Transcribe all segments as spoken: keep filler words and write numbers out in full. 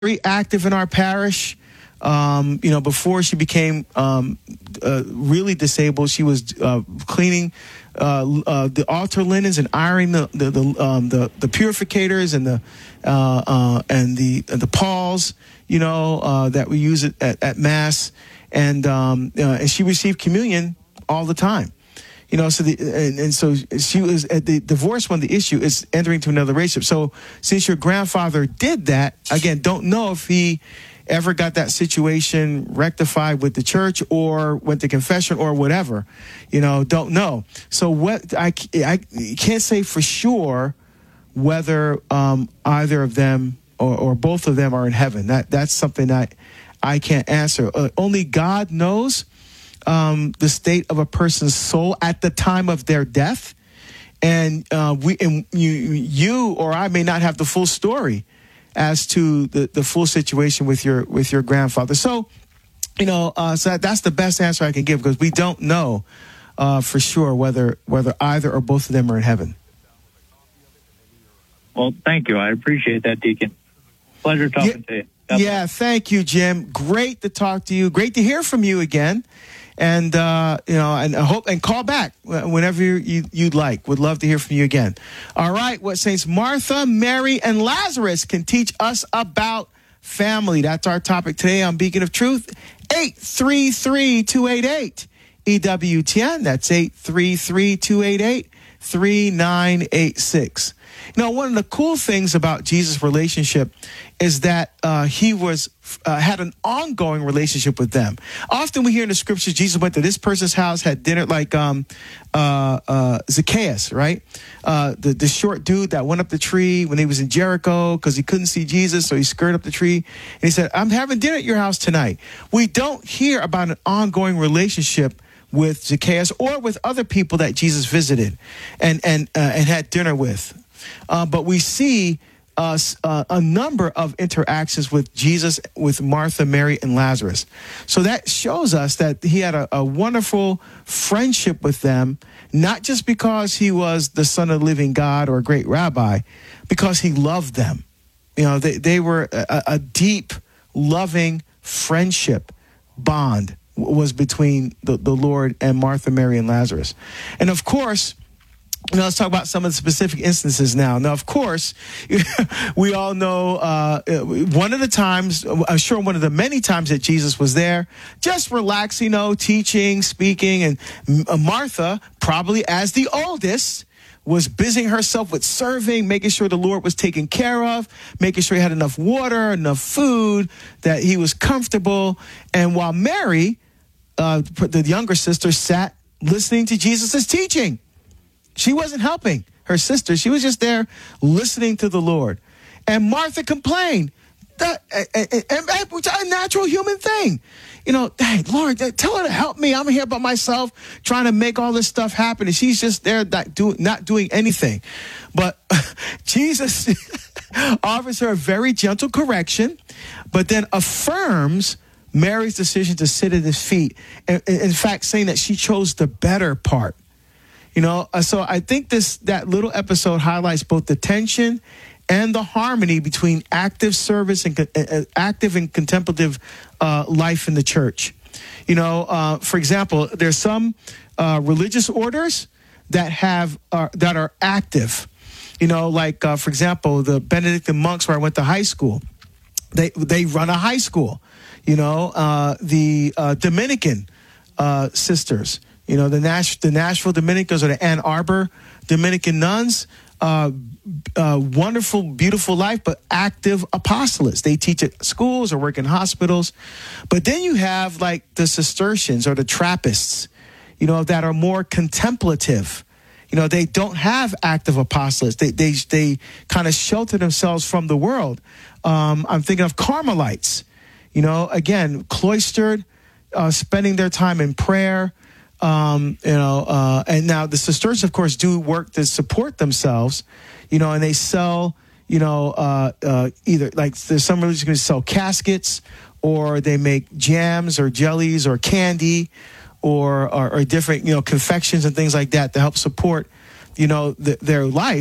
very active in our parish. Um, you know, before she became um, uh, really disabled, she was uh, cleaning uh, uh, the altar linens and ironing the the the, um, the, the purificators and the uh, uh, and the uh, the palls. You know, uh, that we use it at, at Mass, and um, uh, and she received communion all the time. You know, so the and, and so she was at the divorce one. The issue is entering into another relationship. So since your grandfather did that, again, don't know if he ever got that situation rectified with the church or went to confession or whatever, you know, don't know. So what I, I can't say for sure whether um, either of them or, or both of them are in heaven. That that's something that I can't answer. Uh, only God knows um, the state of a person's soul at the time of their death, and uh, we and you you or I may not have the full story as to the, the full situation with your with your grandfather. So, you know, uh, so that, that's the best answer I can give, because we don't know uh, for sure whether whether either or both of them are in heaven. Well, thank you. I appreciate that, Deacon. Pleasure talking yeah, to you. God yeah, bless. Thank you, Jim. Great to talk to you. Great to hear from you again. And, uh, you know, and I hope, and call back whenever you, you'd like. Would love to hear from you again. All right. What Saints Martha, Mary, and Lazarus can teach us about family. That's our topic today on Beacon of Truth. eight three three, two eight eight, E W T N. That's eight three three, two eight eight, three nine eight six. You know, one of the cool things about Jesus' relationship is that uh, he was uh, had an ongoing relationship with them. Often we hear in the scriptures, Jesus went to this person's house, had dinner, like um, uh, uh, Zacchaeus, right? Uh, the, the short dude that went up the tree when he was in Jericho because he couldn't see Jesus, so he scurried up the tree. And he said, I'm having dinner at your house tonight. We don't hear about an ongoing relationship with Zacchaeus or with other people that Jesus visited and, and, uh, and had dinner with. Uh, but we see uh, uh, a number of interactions with Jesus, with Martha, Mary, and Lazarus. So that shows us that he had a, a wonderful friendship with them, not just because he was the son of the living God or a great rabbi, because he loved them. You know, they, they were a, a deep, loving friendship bond was between the, the Lord and Martha, Mary, and Lazarus. And of course, you know, let's talk about some of the specific instances now. Now, of course, we all know uh, one of the times, I'm sure one of the many times that Jesus was there, just relaxing, you know, teaching, speaking. And Martha, probably as the oldest, was busying herself with serving, making sure the Lord was taken care of, making sure he had enough water, enough food, that he was comfortable. And while Mary, uh, the younger sister, sat listening to Jesus' teaching. She wasn't helping her sister. She was just there listening to the Lord. And Martha complained. That, which is a natural human thing. You know, hey, Lord, tell her to help me. I'm here by myself trying to make all this stuff happen. And she's just there not, do, not doing anything. But Jesus offers her a very gentle correction, but then affirms Mary's decision to sit at his feet. And, in fact, saying that she chose the better part. You know, so I think this that little episode highlights both the tension and the harmony between active service and uh, active and contemplative uh, life in the church. You know, uh, for example, there's some uh, religious orders that have uh, that are active. You know, like uh, for example, the Benedictine monks where I went to high school. They they run a high school. You know, uh, the uh, Dominican uh, sisters. You know, the, Nash, the Nashville Dominicans or the Ann Arbor Dominican nuns, uh, uh, wonderful, beautiful life, but active apostolates. They teach at schools or work in hospitals. But then you have like the Cistercians or the Trappists, you know, that are more contemplative. You know, they don't have active apostolates. They they they kind of shelter themselves from the world. Um, I'm thinking of Carmelites, you know, again, cloistered, uh, spending their time in prayer. Um, you know, uh, and now the Cistercians, of course, do work to support themselves, you know, and they sell, you know, uh, uh, either like there's some religions going to sell caskets, or they make jams or jellies or candy or, or, or different, you know, confections and things like that to help support, you know, the, their life.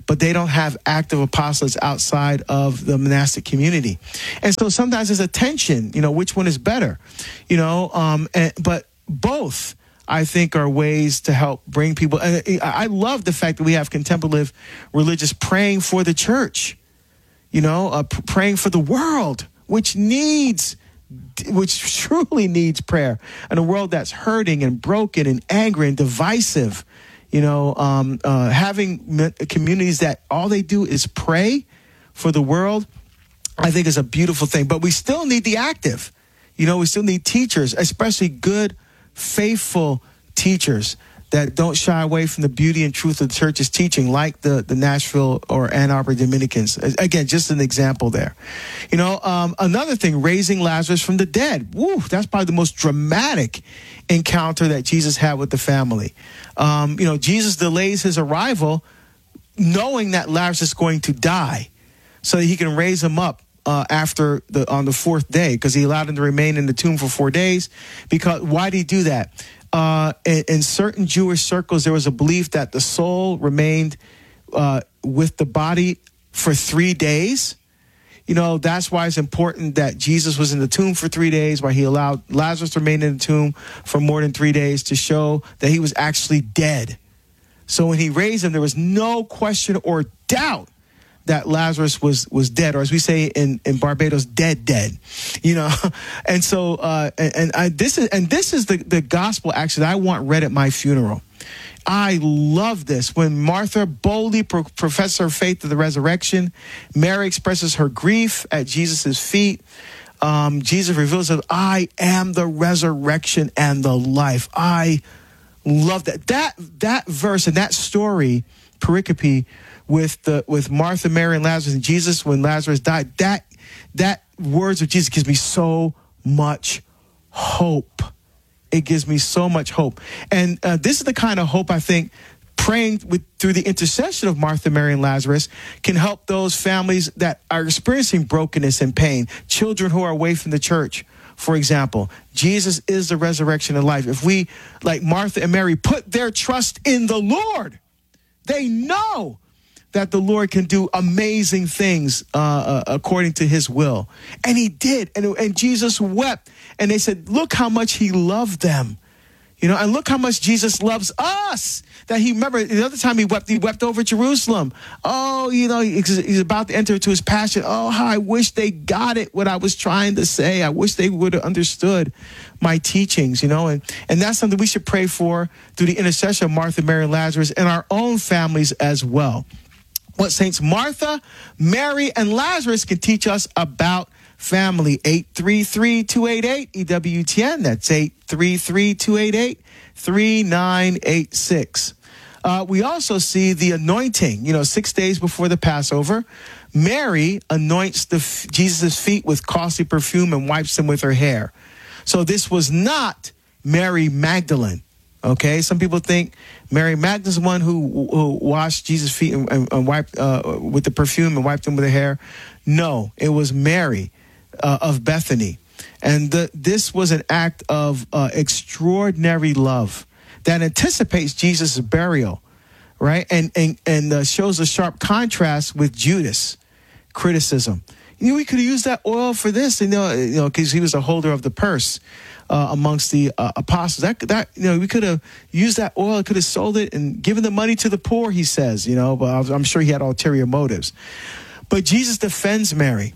but they don't have active apostles outside of the monastic community. And so sometimes there's a tension, you know, which one is better, you know, um, and, but both, I think, are ways to help bring people. And I love the fact that we have contemplative religious praying for the church, you know, uh, p- praying for the world, which needs which truly needs prayer, in a world that's hurting and broken and angry and divisive. You know, um, uh, having communities that all they do is pray for the world, I think is a beautiful thing. But we still need the active. You know, we still need teachers, especially good, faithful teachers that don't shy away from the beauty and truth of the church's teaching, like the, the Nashville or Ann Arbor Dominicans. Again, just an example there. You know, um, another thing, raising Lazarus from the dead. Woo, that's probably the most dramatic encounter that Jesus had with the family. Um, you know, Jesus delays his arrival knowing that Lazarus is going to die so that he can raise him up Uh, after the on the fourth day, because he allowed him to remain in the tomb for four days. Because why did he do that? Uh, in, in certain Jewish circles, there was a belief that the soul remained uh, with the body for three days. You know, that's why it's important that Jesus was in the tomb for three days, why he allowed Lazarus to remain in the tomb for more than three days to show that he was actually dead. So when he raised him, there was no question or doubt that Lazarus was was dead, or as we say in, in Barbados, dead, dead, you know. And so, uh, and, and I, this is and this is the, the gospel actually that I want read at my funeral. I love this. When Martha boldly pro- professes her faith to the resurrection, Mary expresses her grief at Jesus' feet. Um, Jesus reveals that I am the resurrection and the life. I love that. That that verse and that story, pericope, with the with Martha, Mary, and Lazarus, and Jesus when Lazarus died, that that words of Jesus gives me so much hope. It gives me so much hope. And uh, this is the kind of hope I think praying with through the intercession of Martha, Mary, and Lazarus can help those families that are experiencing brokenness and pain, children who are away from the church. For example, Jesus is the resurrection of life. If we, like Martha and Mary, put their trust in the Lord, they know that the Lord can do amazing things uh, uh, according to his will. And he did. And, and Jesus wept. And they said, look how much he loved them. You know, and look how much Jesus loves us. That he, remember, the other time he wept, he wept over Jerusalem. Oh, you know, he's about to enter into his passion. Oh, how I wish they got it, what I was trying to say. I wish they would have understood my teachings, you know. And, and that's something we should pray for through the intercession of Martha, Mary, and Lazarus, and our own families as well. What Saints Martha, Mary, and Lazarus can teach us about family. eight three three, two eight eight, E W T N. That's eight three three, two eight eight, three nine eight six. Uh, we also see the anointing. You know, six days before the Passover, Mary anoints the f- Jesus' feet with costly perfume and wipes them with her hair. So this was not Mary Magdalene. Okay, some people think Mary Magdalene's the one who, who washed Jesus' feet and, and, and wiped uh, with the perfume and wiped them with her hair. No, it was Mary uh, of Bethany. And the, this was an act of uh, extraordinary love that anticipates Jesus' burial, right? And and, and uh, shows a sharp contrast with Judas' criticism. You know, we could have used that oil for this, you know, you know, because he was a holder of the purse. Uh, amongst the uh, apostles, that that you know, we could have used that oil, could have sold it and given the money to the poor. He says, you know, but I'm sure he had ulterior motives. But Jesus defends Mary,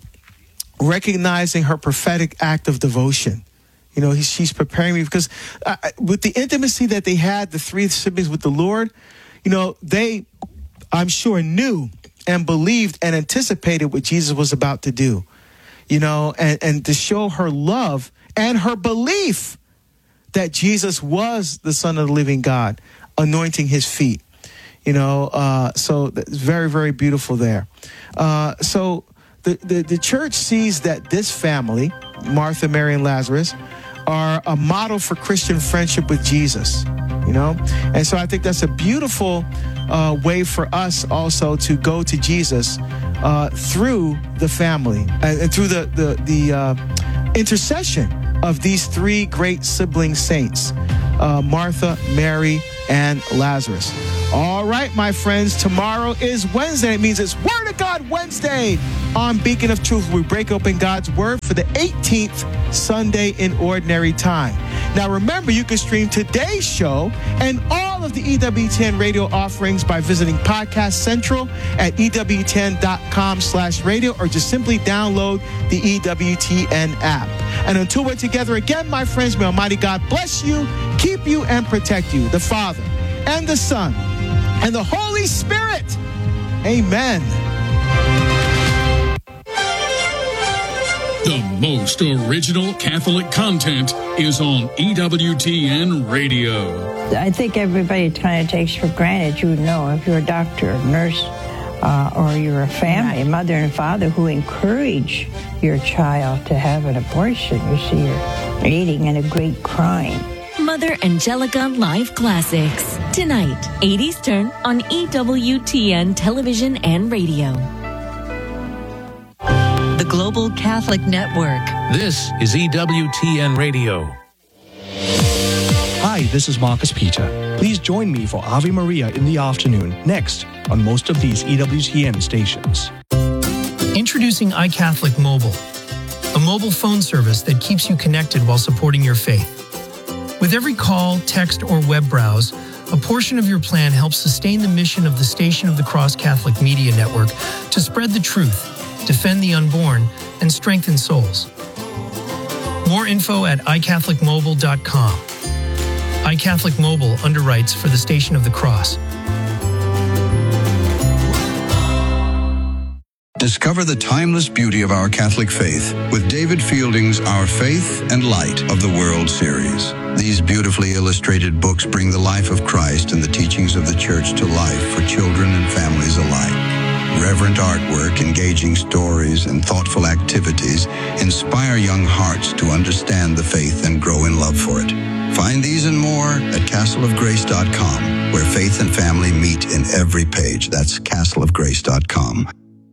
recognizing her prophetic act of devotion. You know, he, she's preparing me because uh, with the intimacy that they had, the three siblings with the Lord, you know, they, I'm sure, knew and believed and anticipated what Jesus was about to do. You know, and and to show her love and her belief that Jesus was the Son of the living God, anointing his feet. You know, uh, so it's very, very beautiful there. Uh, so the, the, the church sees that this family, Martha, Mary, and Lazarus, are a model for Christian friendship with Jesus, you know? And so I think that's a beautiful uh, way for us also to go to Jesus uh, through the family and, and through the, the, the uh, intercession of these three great sibling saints, uh, Martha, Mary, and Lazarus. All right, my friends, tomorrow is Wednesday. It means it's Word of God Wednesday on Beacon of Truth. We break open God's Word for the eighteenth Sunday in Ordinary Time. Now, remember, you can stream today's show and all of the E W T N radio offerings by visiting Podcast Central at E W T N dot com slash radio, or just simply download the E W T N app. And until we're together again, my friends, may Almighty God bless you, keep you, and protect you, the Father and the Son and the Holy Spirit. Amen. The most original Catholic content is on E W T N Radio. I think everybody kind of takes for granted, you know, if you're a doctor, a nurse, uh, or you're a family, a mother and father who encourage your child to have an abortion. You see, you're aiding in a great crime. Mother Angelica Live Classics. Tonight, eight Eastern on E W T N Television and Radio. The Global Catholic Network. This is E W T N Radio. Hi, this is Marcus Peter. Please join me for Ave Maria in the afternoon, next on most of these E W T N stations. Introducing iCatholic Mobile, a mobile phone service that keeps you connected while supporting your faith. With every call, text, or web browse, a portion of your plan helps sustain the mission of the Station of the Cross Catholic Media Network to spread the truth, defend the unborn, and strengthen souls. More info at i catholic mobile dot com. iCatholic Mobile underwrites for the Station of the Cross. Discover the timeless beauty of our Catholic faith with David Fielding's Our Faith and Light of the World series. These beautifully illustrated books bring the life of Christ and the teachings of the Church to life for children and families alike. Reverent artwork, engaging stories, and thoughtful activities inspire young hearts to understand the faith and grow in love for it. Find these and more at castle of grace dot com, where faith and family meet in every page. That's castle of grace dot com.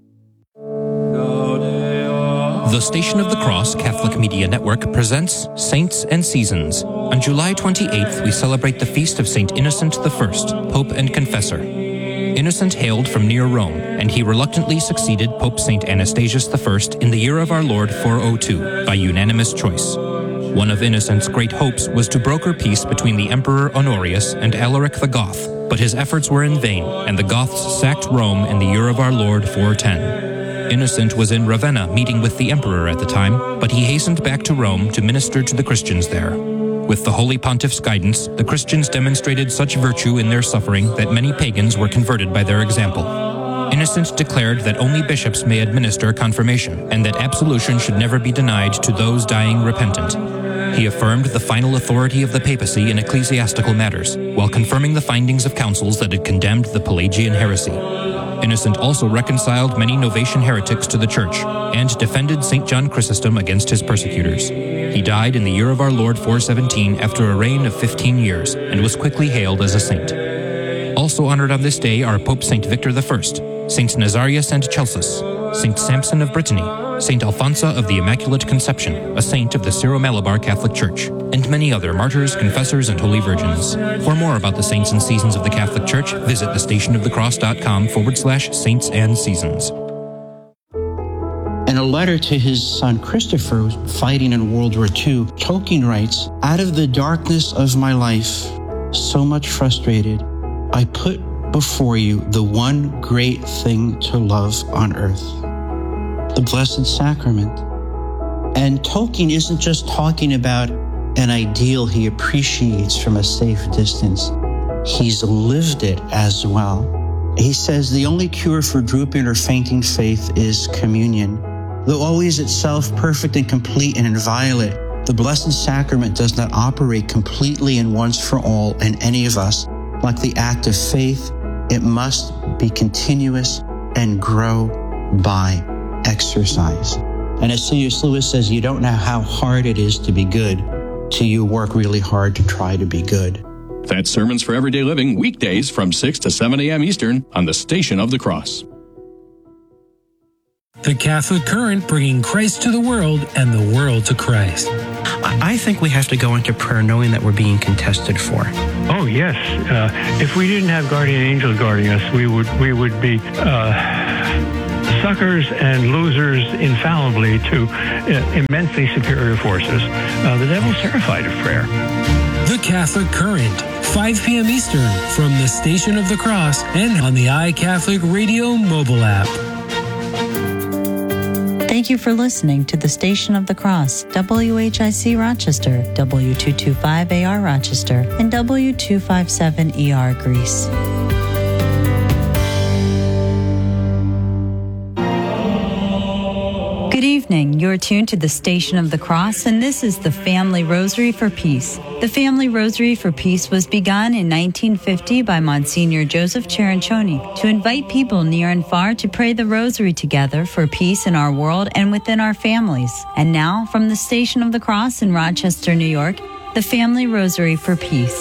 The Station of the Cross Catholic Media Network presents Saints and Seasons. On July twenty-eighth, we celebrate the feast of Saint Innocent the First, Pope and Confessor. Innocent hailed from near Rome, and he reluctantly succeeded Pope Saint Anastasius the First in the year of our Lord four oh two by unanimous choice. One of Innocent's great hopes was to broker peace between the Emperor Honorius and Alaric the Goth, but his efforts were in vain, and the Goths sacked Rome in the year of our Lord four ten. Innocent was in Ravenna meeting with the emperor at the time, but he hastened back to Rome to minister to the Christians there. With the Holy Pontiff's guidance, the Christians demonstrated such virtue in their suffering that many pagans were converted by their example. Innocent declared that only bishops may administer confirmation, and that absolution should never be denied to those dying repentant. He affirmed the final authority of the papacy in ecclesiastical matters, while confirming the findings of councils that had condemned the Pelagian heresy. Innocent also reconciled many Novatian heretics to the Church and defended Saint John Chrysostom against his persecutors. He died in the year of our Lord four seventeen after a reign of fifteen years and was quickly hailed as a saint. Also honored on this day are Pope Saint Victor the First, Saints Nazarius and Celsus, Saint Samson of Brittany, Saint Alfonsa of the Immaculate Conception, a saint of the Syro-Malabar Catholic Church, and many other martyrs, confessors, and holy virgins. For more about the saints and seasons of the Catholic Church, visit thestationofthecross.com forward slash saints and seasons. In a letter to his son Christopher, fighting in World War Two, Tolkien writes, "Out of the darkness of my life, so much frustrated, I put before you the one great thing to love on earth, the Blessed Sacrament." And Tolkien isn't just talking about an ideal he appreciates from a safe distance. He's lived it as well. He says the only cure for drooping or fainting faith is communion. Though always itself perfect and complete and inviolate, the Blessed Sacrament does not operate completely and once for all in any of us. Like the act of faith, it must be continuous and grow by exercise. And as C S Lewis says, you don't know how hard it is to be good till you work really hard to try to be good. That's Sermons for Everyday Living, weekdays from six to seven a.m. Eastern on the Station of the Cross. The Catholic Current, bringing Christ to the world and the world to Christ. I think we have to go into prayer knowing that we're being contested for. Oh, yes. Uh, if we didn't have guardian angels guarding us, we would we would be uh, suckers and losers infallibly to uh, immensely superior forces. Uh, the devil's terrified of prayer. The Catholic Current, five p.m. Eastern, from the Station of the Cross and on the iCatholic Radio mobile app. Thank you for listening to the Station of the Cross, W H I C Rochester, W two twenty-five A R Rochester, and W two fifty-seven E R Greece. Good evening. You're tuned to the Station of the Cross, and this is the Family Rosary for Peace. The Family Rosary for Peace was begun in nineteen fifty by Monsignor Joseph Cerancioni to invite people near and far to pray the Rosary together for peace in our world and within our families. And now, from the Station of the Cross in Rochester, New York, the Family Rosary for Peace.